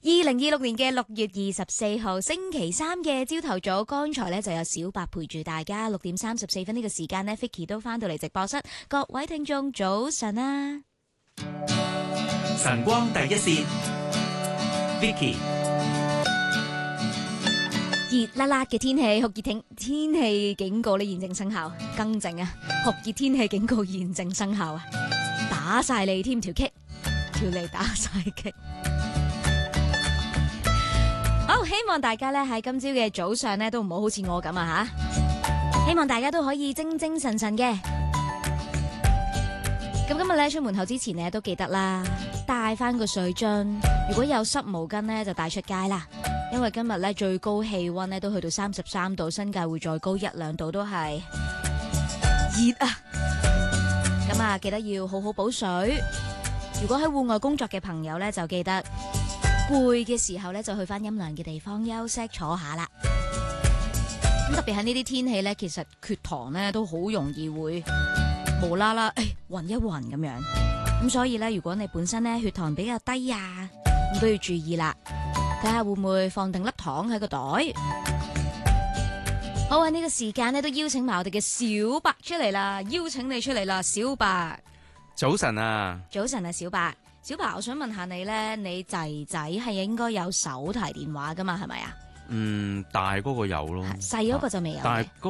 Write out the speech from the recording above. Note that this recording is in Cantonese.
2026年嘅6月24號星期三嘅朝頭早，剛才呢就有小白陪住大家。6點34分呢個時間呢 Vicky 都翻到嚟直播室，各位聽眾早晨啊！ 晨光第一線 ，Vicky。 熱辣辣嘅天氣，酷熱天氣警告呢現正生效，更正啊！酷熱天氣警告現正生效啊！打晒你添條 K， 條脷打晒 K。好，希望大家咧喺今朝嘅早上咧都唔好似我咁啊吓，希望大家都可以精精神神嘅。咁今日咧出門口之前呢，都記得啦，帶翻個水樽，如果有濕毛巾咧就帶出街啦。因為今日咧最高氣溫咧都去到33度，新界會再高1-2度，都係熱啊！咁啊，記得要好好補水。如果喺戶外工作嘅朋友咧，就記得攰嘅時候咧就去翻陰涼嘅地方休息坐下啦。咁特別喺呢啲天氣咧，其實血糖咧都好容易會無啦啦暈一暈咁樣。咁所以咧，如果你本身咧血糖比較低啊，咁都要注意啦。睇下會唔會放定粒糖喺個袋。好，喺呢個時間咧都邀請埋我哋嘅小白出嚟啦，邀請你出嚟啦，小白。 早晨啊！ 早晨啊，小白。小白，我想問下你咧，你仔仔係應該有手提電話噶嘛？係咪啊？ 大嗰個有咯， 細嗰個就未有嘅。 但係嗰